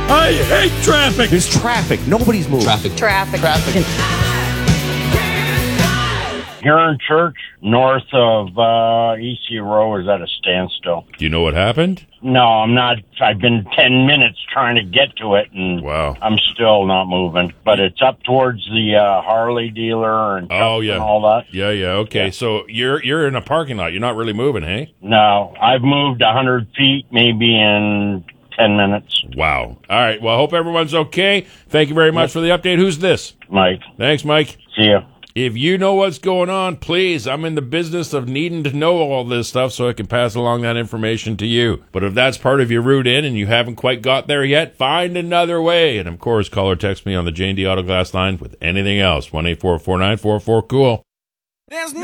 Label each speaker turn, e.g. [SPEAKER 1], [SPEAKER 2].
[SPEAKER 1] I hate traffic.
[SPEAKER 2] There's traffic. Nobody's moving.
[SPEAKER 3] Traffic.
[SPEAKER 4] Huron Church, north of EC Row, is at a standstill.
[SPEAKER 1] Do you know what happened?
[SPEAKER 4] No, I'm not. I've been 10 minutes trying to get to it, and
[SPEAKER 1] Wow.
[SPEAKER 4] I'm still not moving. But it's up towards the Harley dealer and,
[SPEAKER 1] Oh, yeah.
[SPEAKER 4] and all that.
[SPEAKER 1] Yeah, okay.
[SPEAKER 4] Yeah.
[SPEAKER 1] So you're in a parking lot. You're not really moving, hey?
[SPEAKER 4] No, I've moved 100 feet maybe in 10 minutes.
[SPEAKER 1] Wow. All right. Well, I hope everyone's okay. Thank you very much for the update. Who's this?
[SPEAKER 4] Mike,
[SPEAKER 1] Thanks, Mike.
[SPEAKER 4] see ya.
[SPEAKER 1] If you know what's going on, please, I'm in the business of needing to know all this stuff so I can pass along that information to you. But if that's part of your route in and you haven't quite got there yet, find another way. And, of course, call or text me on the J&D Autoglass line with anything else, 1-844-944-COOL.